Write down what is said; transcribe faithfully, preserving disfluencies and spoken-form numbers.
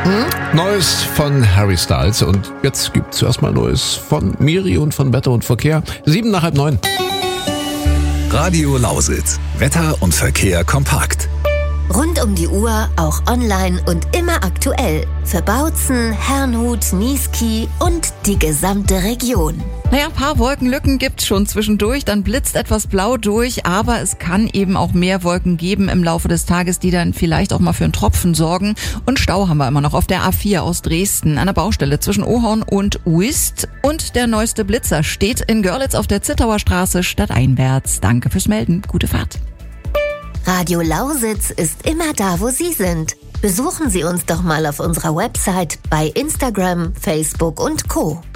Neues von Harry Styles und jetzt gibt's erstmal Neues von Miri und von Wetter und Verkehr. Sieben nach halb neun. Radio Lausitz. Wetter und Verkehr kompakt. Rund um die Uhr, auch online und immer aktuell. Für Bautzen, Herrnhut, Niesky und die gesamte Region. Naja, ein paar Wolkenlücken gibt's schon zwischendurch, dann blitzt etwas blau durch, aber es kann eben auch mehr Wolken geben im Laufe des Tages, die dann vielleicht auch mal für einen Tropfen sorgen. Und Stau haben wir immer noch auf der A vier aus Dresden, an der Baustelle zwischen Ohorn und Uist. Und der neueste Blitzer steht in Görlitz auf der Zittauer Straße stadteinwärts. Danke fürs Melden, gute Fahrt. Radio Lausitz ist immer da, wo Sie sind. Besuchen Sie uns doch mal auf unserer Website, bei Instagram, Facebook und Co.